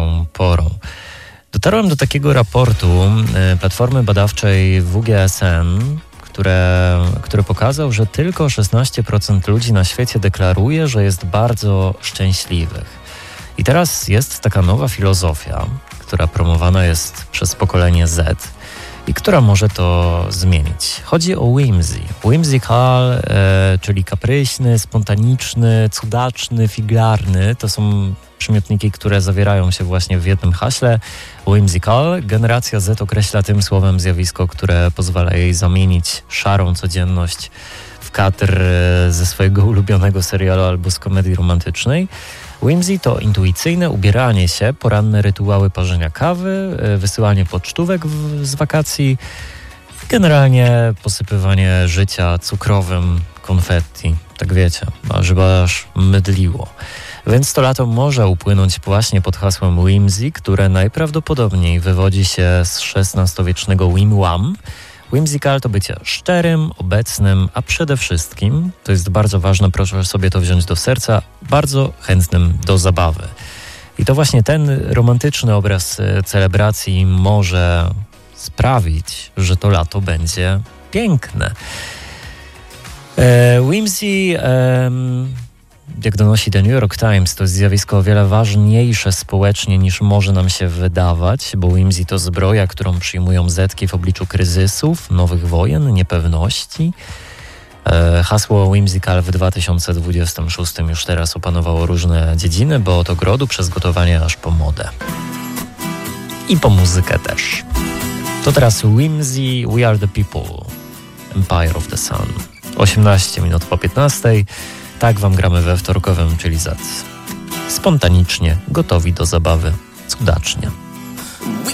późną porą. Dotarłem do takiego raportu platformy badawczej WGSN, który pokazał, że tylko 16% ludzi na świecie deklaruje, że jest bardzo szczęśliwych. I teraz jest taka nowa filozofia, która promowana jest przez pokolenie Z i która może to zmienić. Chodzi o whimsy. Whimsical, czyli kapryśny, spontaniczny, cudaczny, figlarny. To są przymiotniki, które zawierają się właśnie w jednym haśle. Whimsical. Generacja Z określa tym słowem zjawisko, które pozwala jej zamienić szarą codzienność w kadr ze swojego ulubionego serialu albo z komedii romantycznej. Whimsy to intuicyjne ubieranie się, poranne rytuały parzenia kawy, wysyłanie pocztówek z wakacji, generalnie posypywanie życia cukrowym konfetti, tak wiecie, żeby aż mydliło. Więc to lato może upłynąć właśnie pod hasłem whimsy, które najprawdopodobniej wywodzi się z XVI-wiecznego whim-wham. Whimsical to bycie szczerym, obecnym, a przede wszystkim, to jest bardzo ważne, proszę sobie to wziąć do serca, bardzo chętnym do zabawy. I to właśnie ten romantyczny obraz celebracji może sprawić, że to lato będzie piękne. Whimsy, jak donosi The New York Times, to jest zjawisko o wiele ważniejsze społecznie niż może nam się wydawać, bo whimsy to zbroja, którą przyjmują zetki w obliczu kryzysów, nowych wojen, niepewności. Hasło whimsical w 2026 już teraz opanowało różne dziedziny, bo od ogrodu przez gotowanie aż po modę. I po muzykę też. To teraz whimsy, We Are The People, Empire of the Sun. 18 minut po 15. Tak wam gramy we wtorkowym, czyli spontanicznie, gotowi do zabawy, cudacznie.